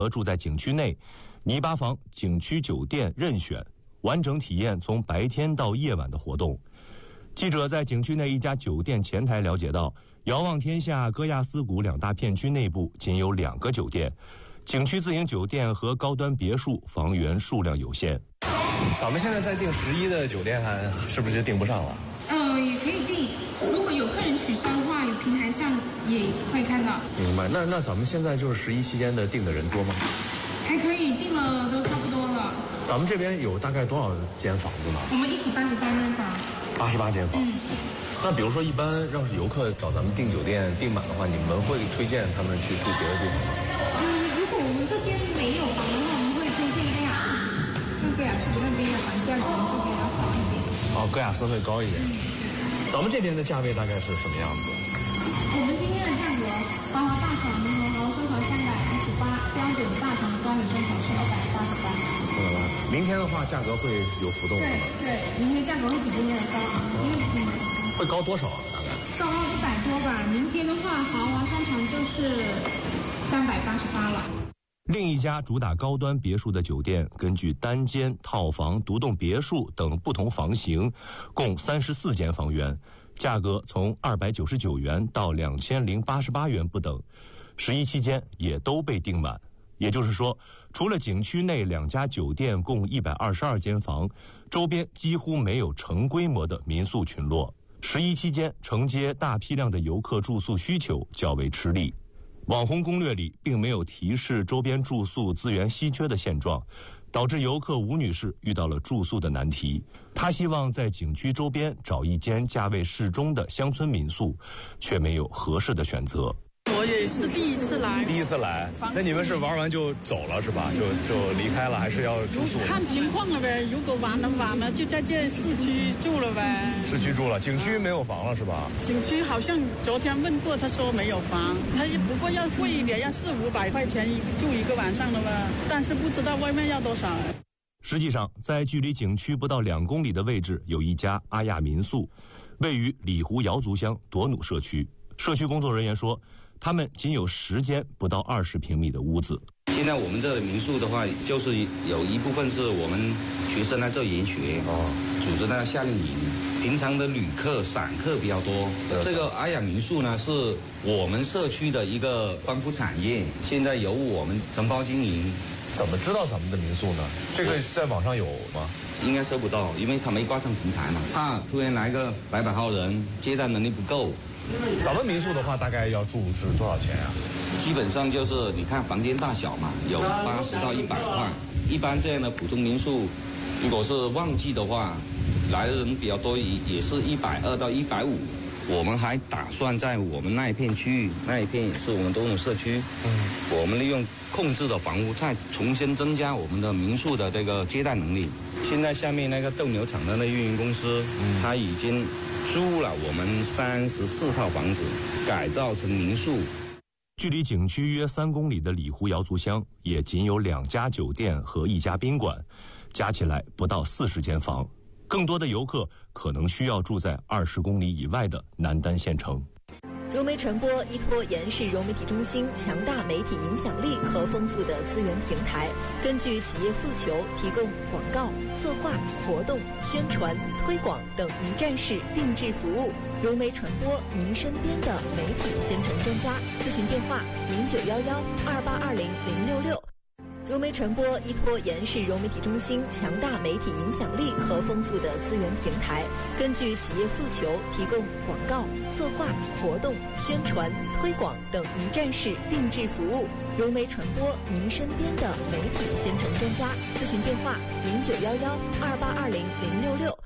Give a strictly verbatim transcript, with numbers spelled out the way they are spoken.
和住在景区内，泥巴房、景区酒店任选，完整体验从白天到夜晚的活动。记者在景区内一家酒店前台了解到，遥望天下、戈亚斯谷两大片区内部仅有两个酒店，景区自营酒店和高端别墅房源数量有限。 咱们现在在订十一的酒店，还是不是就订不上了？ 嗯、呃，也可以订。如果有客人取消的话，有平台上也会看到。 明白。那那咱们现在就是十一期间的订的人多吗？ 还可以，订了都差不多了。 咱们这边有大概多少间房子呢？ 我们一起八十八间房。 八十八间房。 嗯。 那比如说，一般要是游客找咱们订酒店订满的话，你们会推荐他们去住别的地方吗？ 嗯，如果我们这边没有房的话，我们会推荐戈雅斯，因为戈雅斯那边的房价可能这边要高一点。 哦，戈雅斯会高一点。嗯，咱们这边的价位大概是什么样子？ 我们今天的价格，豪华大床和豪华双床三百二十八，标准大床和标准双床是二百八十八。 明天的话，价格会有浮动。 对对，明天价格会比今天的高昂，因为嗯。 会高多少啊？大概高到一百多吧。明天的话，豪华商场就是三百八十八了。 另一家主打高端别墅的酒店，根据单间、套房、独栋别墅等不同房型，共三十四间房源，价格从二百九十九元到两千零八十八元不等，十一期间也都被订满。也就是说，除了景区内两家酒店共一百二十二间房，周边几乎没有成规模的民宿群落。十一期间承接大批量的游客住宿需求较为吃力。网红攻略里并没有提示周边住宿资源稀缺的现状，导致游客吴女士遇到了住宿的难题。她希望在景区周边找一间价位适中的乡村民宿，却没有合适的选择。 我也是第一次来， 第一次来，那你们是玩完就走了是吧？就就离开了，还是要住宿？ 看情况了呗。如果玩了晚了，就在这市区住了呗。 市区住了，景区没有房了是吧？ 景区好像昨天问过，他说没有房，他不过要贵一点，要四五百块钱住一个晚上的吧。但是不知道外面要多少。 实际上，在距离景区不到两公里的位置，有一家阿亚民宿，位于里湖瑶族乡朵努社区。社区工作人员说，他们仅有十间不到二十平米的屋子。 现在我们这里民宿的话，就是有一部分是我们学生在这研学，哦，组织在夏令营。平常的旅客、散客比较多。这个阿雅民宿呢，是我们社区的一个光伏产业，现在由我们承包经营。 怎么知道咱们的民宿呢？这个在网上有吗？ 应该搜不到，因为他没挂上平台嘛。怕突然来个百百号人，接待能力不够。 咱们民宿的话，大概要住是多少钱啊？ 基本上就是你看房间大小嘛，有八十到一百万。一般这样的普通民宿，如果是旺季的话，来的人比较多，也也是一百二到一百五。我们还打算在我们那一片区域，那一片也是我们多种社区，嗯，我们利用控制的房屋，再重新增加我们的民宿的这个接待能力。现在下面那个斗牛场的那运营公司，嗯，他已经租了我们三十四套房子，改造成民宿。 距离景区约三公里的里湖瑶族乡，也仅有两家酒店和一家宾馆，加起来不到四十间房。更多的游客可能需要住在二十公里以外的南丹县城。 融媒传播依托延世融媒体中心强大媒体影响力和丰富的资源平台，根据企业诉求提供广告、策划、活动、宣传、推广等一站式定制服务。融媒传播，您身边的媒体宣传专家。咨询电话：零九幺幺二八二零零六六。融媒传播依托延世融媒体中心强大媒体影响力和丰富的资源平台，根据企业诉求提供广告、策划、活动、宣传、推广等一站式定制服务。融媒传播，您身边的媒体宣传专家。咨询电话：零九幺幺二八二零零六六。